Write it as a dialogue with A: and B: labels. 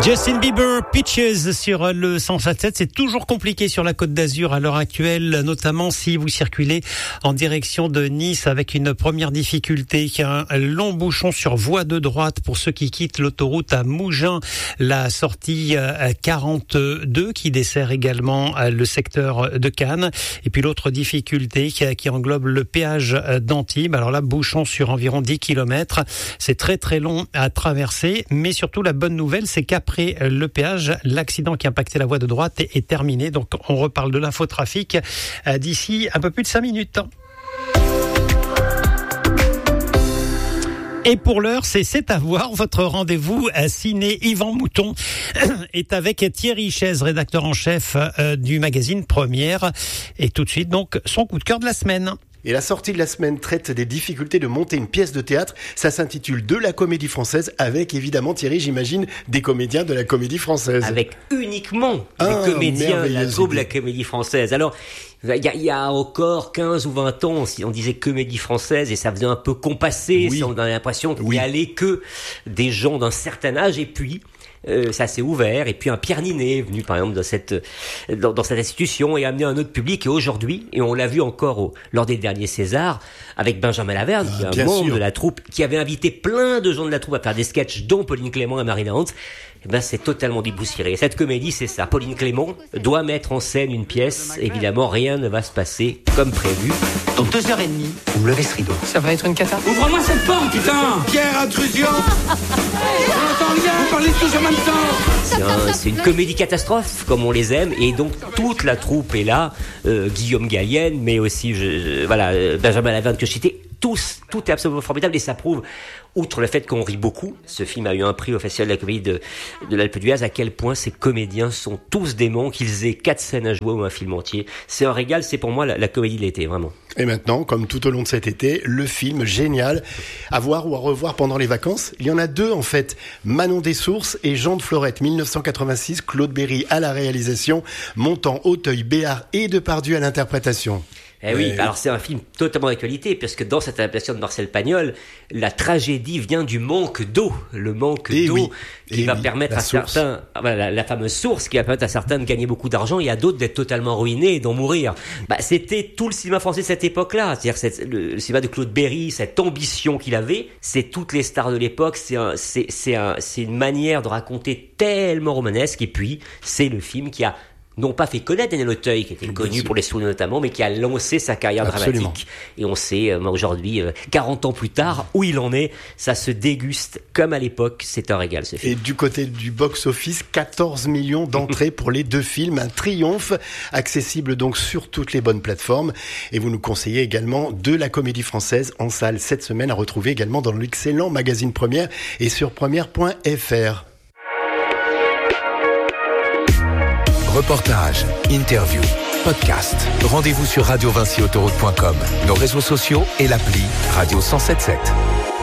A: Justin Bieber, Peaches sur le 107.7. C'est toujours compliqué sur la Côte d'Azur à l'heure actuelle, notamment si vous circulez en direction de Nice avec une première difficulté, un long bouchon sur voie de droite pour ceux qui quittent l'autoroute à Mougins, la sortie 42 qui dessert également le secteur de Cannes. Et puis l'autre difficulté qui englobe le péage d'Antibes. Alors là, bouchon sur environ 10 km. C'est très très long à traverser, mais surtout la bonne nouvelle, c'est qu'après le péage, l'accident qui impactait la voie de droite est terminé. Donc on reparle de l'infotrafic d'ici un peu plus de 5 minutes. Et pour l'heure, c'est à voir. Votre rendez-vous ciné Yvan Mouton est avec Thierry Chaise, rédacteur en chef du magazine Première. Et tout de suite, donc, son coup de cœur de la semaine.
B: Et la sortie de la semaine traite des difficultés de monter une pièce de théâtre. Ça s'intitule De la Comédie Française, avec évidemment, Thierry, j'imagine, des comédiens de la Comédie Française.
C: Avec uniquement des comédiens de la troupe de la Comédie Française. Alors, il y a encore 15 ou 20 ans, on disait Comédie Française et ça faisait un peu compasser. Oui. On avait l'impression qu'il n'y allait que des gens d'un certain âge. Et puis, ça s'est ouvert, et puis un Pierre Ninet est venu par exemple dans cette institution et a amené un autre public. Et aujourd'hui, et on l'a vu encore lors des derniers Césars, avec Benjamin Laverne, qui est un membre de la troupe, qui avait invité plein de gens de la troupe à faire des sketchs, dont Pauline Clément et Marina Hans. Eh ben, c'est totalement déboussiéré. Et cette comédie, c'est ça. Pauline Clément doit mettre en scène une pièce. Évidemment, rien ne va se passer comme prévu.
D: Dans 2h30, vous me levez ce rideau.
E: Ça va être une cata.
D: Ouvre-moi cette porte, putain! Pierre, intrusion! J'entends rien! Vous parlez tous en même temps!
C: C'est une comédie catastrophe, comme on les aime. Et donc, toute la troupe est là. Guillaume Gallienne, mais aussi, Benjamin Laverne que je citais. Tout est absolument formidable et ça prouve, outre le fait qu'on rit beaucoup, ce film a eu un prix au Festival de la Comédie de l'Alpe d'Huez, à quel point ces comédiens sont tous démons, qu'ils aient 4 scènes à jouer ou un film entier. C'est un régal, c'est pour moi la comédie de l'été, vraiment.
B: Et maintenant, comme tout au long de cet été, le film génial à voir ou à revoir pendant les vacances. Il y en a 2 en fait, Manon Dessources et Jean de Florette, 1986, Claude Berry à la réalisation, Montand, Auteuil, Béard et Depardieu à l'interprétation.
C: Oui, alors c'est un film totalement d'actualité, parce que dans cette adaptation de Marcel Pagnol, la tragédie vient du manque d'eau, le manque d'eau qui va permettre à certains, la fameuse source qui va permettre à certains de gagner beaucoup d'argent et à d'autres d'être totalement ruinés et d'en mourir. C'était tout le cinéma français de cette époque-là, c'est-à-dire le cinéma de Claude Berry, cette ambition qu'il avait, c'est toutes les stars de l'époque, c'est une manière de raconter tellement romanesque, et puis c'est le film qui a non pas fait connaître Daniel Auteuil, qui était connu pour les Sous notamment, mais qui a lancé sa carrière dramatique. Et on sait aujourd'hui, 40 ans plus tard, où il en est. Ça se déguste comme à l'époque. C'est un régal, ce film.
B: Et du côté du box-office, 14 millions d'entrées pour les 2 films. Un triomphe, accessible donc sur toutes les bonnes plateformes. Et vous nous conseillez également De la Comédie Française en salle cette semaine, à retrouver également dans l'excellent magazine Première et sur première.fr.
F: Reportages, interviews, podcasts. Rendez-vous sur radiovincyautoroute.com, nos réseaux sociaux et l'appli Radio 107.7.